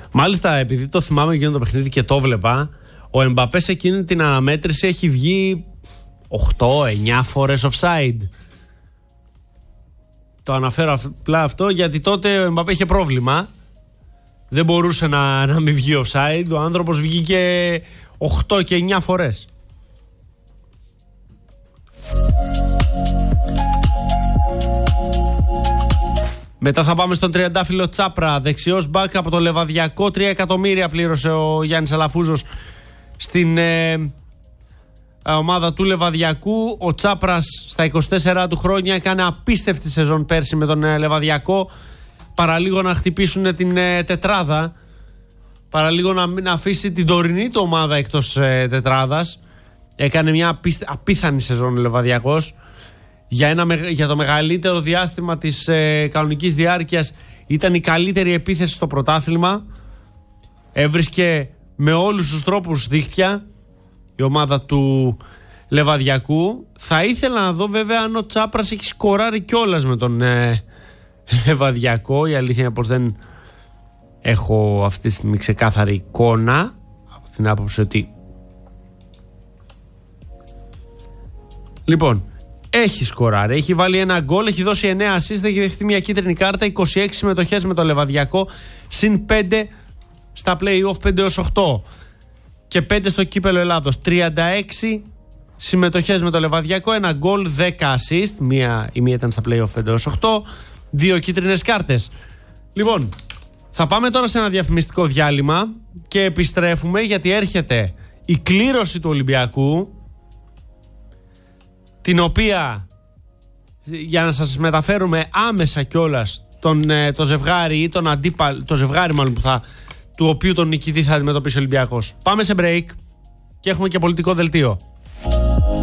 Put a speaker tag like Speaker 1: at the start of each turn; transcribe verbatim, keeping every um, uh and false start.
Speaker 1: Μάλιστα, επειδή το θυμάμαι εκείνο το παιχνίδι και το βλέπα, ο Εμπαπέ σε εκείνη την αναμέτρηση έχει βγει οκτώ εννιά φορές offside. Το αναφέρω απλά αυτό γιατί τότε ο Εμπαπέ είχε πρόβλημα. Δεν μπορούσε να, να μην βγει offside. Ο άνθρωπος βγήκε οκτώ και εννιά φορές. Μετά θα πάμε στον τριαντάφυλλο Τσάπρα. Δεξιός μπακ από το Λεβαδιακό. τρία εκατομμύρια πλήρωσε ο Γιάννης Αλαφούζος στην ε, ομάδα του Λεβαδιακού. Ο Τσάπρας στα είκοσι τέσσερα του χρόνια έκανε απίστευτη σεζόν πέρσι με τον ε, Λεβαδιακό. Παραλίγο να χτυπήσουν την ε, τετράδα. Παραλίγο να, να αφήσει την τωρινή του ομάδα εκτός ε, τετράδας. Έκανε μια απίστε, απίθανη σεζόν ο Λεβαδιακός. Για, ένα, για το μεγαλύτερο διάστημα της ε, κανονικής διάρκειας ήταν η καλύτερη επίθεση στο πρωτάθλημα. Έβρισκε με όλους τους τρόπους δίχτυα η ομάδα του Λεβαδιακού. Θα ήθελα να δω βέβαια αν ο Τσάπρας έχει σκοράρει κιόλας με τον ε, Λεβαδιακό. Η αλήθεια είναι πως δεν έχω αυτή τη στιγμή ξεκάθαρη εικόνα, από την άποψη ότι λοιπόν έχει σκοράρει, έχει βάλει ένα γκολ, έχει δώσει εννέα assist, έχει δεχτεί μια κίτρινη κάρτα, είκοσι έξι συμμετοχές με το Λεβαδιακό, συν πέντε στα play-off πέντε έως οκτώ και πέντε στο κύπελο Ελλάδος. τριάντα έξι συμμετοχές με το Λεβαδιακό, ένα γκολ, δέκα assist, μία, η μία ήταν στα play-off πέντε έως οκτώ, δύο κίτρινες κάρτες. Λοιπόν, θα πάμε τώρα σε ένα διαφημιστικό διάλειμμα και επιστρέφουμε γιατί έρχεται η κλήρωση του Ολυμπιακού, την οποία για να σας μεταφέρουμε άμεσα κιόλας τον, το ζευγάρι ή τον αντίπαλο, το ζευγάρι μάλλον που θα, του οποίου τον νικητή θα αντιμετωπίσει ο Ολυμπιακός. Πάμε σε break και έχουμε και πολιτικό δελτίο.